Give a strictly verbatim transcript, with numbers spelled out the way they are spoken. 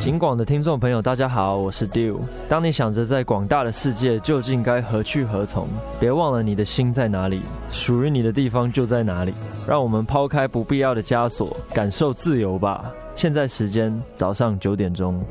警广的听众朋友，大家好，我是 Dew。当你想着在广大的世界究竟该何去何从，别忘了你的心在哪里，属于你的地方就在哪里。让我们抛开不必要的枷锁，感受自由吧。现在时间早上九点钟。